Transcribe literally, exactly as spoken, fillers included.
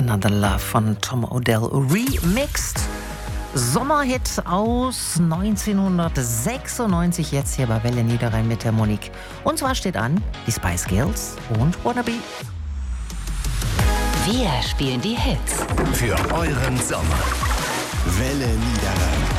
Another Love von Tom Odell remixed. Sommerhit aus neunzehnhundertsechsundneunzig, jetzt hier bei Welle Niederrhein mit der Monique. Und zwar steht an die Spice Girls und Wannabe. Wir spielen die Hits für euren Sommer. Welle Niederrhein.